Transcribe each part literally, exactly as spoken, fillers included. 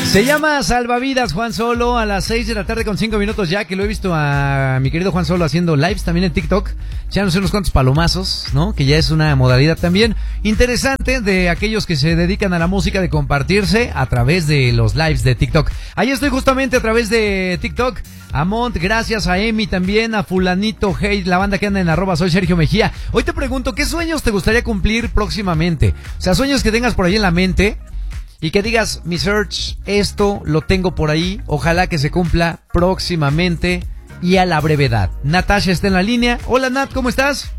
Se llama Salvavidas, Juan Solo, a las seis de la tarde con cinco minutos ya, que lo he visto a mi querido Juan Solo haciendo lives también en TikTok, echándose unos cuantos palomazos, ¿no? Que ya es una modalidad también interesante de aquellos que se dedican a la música, de compartirse a través de los lives de TikTok. Ahí estoy justamente a través de TikTok. A Mont, gracias, a Emi también, a Fulanito, Hey, la banda que anda en arroba soy Sergio Mejía. Hoy te pregunto, ¿qué sueños te gustaría cumplir próximamente? O sea, sueños que tengas por ahí en la mente y que digas, mi search, esto lo tengo por ahí, ojalá que se cumpla próximamente y a la brevedad. Natasha está en la línea. Hola Nat, ¿cómo estás?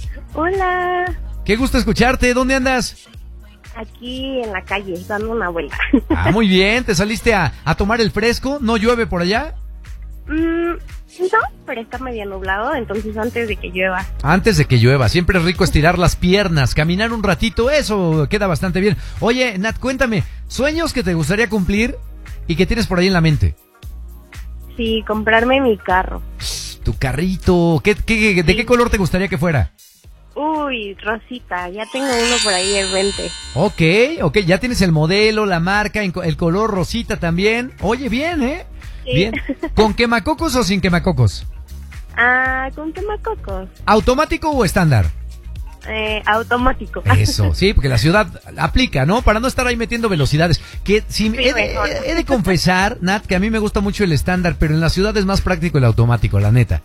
Hola. Qué gusto escucharte, ¿dónde andas? Aquí en la calle, dando una vuelta. Ah, muy bien, ¿te saliste a, a tomar el fresco? ¿No llueve por allá? Mm, no, pero está medio nublado, entonces antes de que llueva. Antes de que llueva, siempre es rico estirar las piernas, caminar un ratito, eso queda bastante bien. Oye, Nat, cuéntame, ¿sueños que te gustaría cumplir y que tienes por ahí en la mente? Sí, comprarme mi carro. Tu carrito, ¿qué, qué, ¿de sí. qué color te gustaría que fuera? Uy, rosita, ya tengo uno por ahí en mente. Ok, ok, ya tienes el modelo, la marca, el color rosita también. Oye, bien, ¿eh? Sí. Bien. ¿Con quemacocos o sin quemacocos? Ah, ¿con quemacocos? ¿Automático o estándar? Eh, automático. Eso, sí, porque la ciudad aplica, ¿no? Para no estar ahí metiendo velocidades. Que si Sí, he, de, he de confesar, Nat, que a mí me gusta mucho el estándar, pero en la ciudad es más práctico el automático, la neta.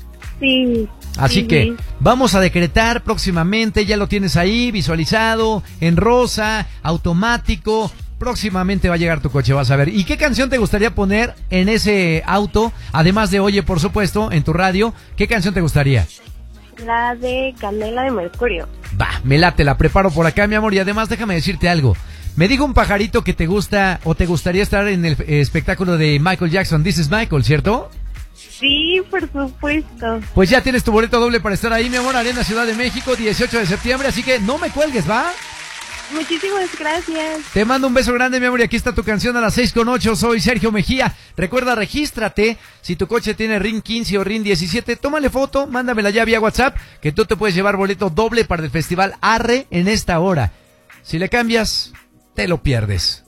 Sí. Así sí, que sí. vamos a decretar próximamente, ya lo tienes ahí visualizado, en rosa, automático. Próximamente va a llegar tu coche, vas a ver. ¿Y qué canción te gustaría poner en ese auto? Además de Oye, por supuesto, en tu radio, ¿qué canción te gustaría? La de Canela de Mercurio. Va, me late, la preparo por acá, mi amor. Y además déjame decirte algo. Me dijo un pajarito que te gusta o te gustaría estar en el eh, espectáculo de Michael Jackson. This is Michael, ¿cierto? Sí, por supuesto. Pues ya tienes tu boleto doble para estar ahí, mi amor. Arena Ciudad de México, dieciocho de septiembre. Así que no me cuelgues, ¿va? Muchísimas gracias. Te mando un beso grande, mi amor, y aquí está tu canción a las seis con ocho. Soy Sergio Mejía. Recuerda, regístrate. Si tu coche tiene R I N quince o R I N diecisiete, tómale foto, mándamela ya vía WhatsApp, que tú te puedes llevar boleto doble para el Festival Arre en esta hora. Si le cambias, te lo pierdes.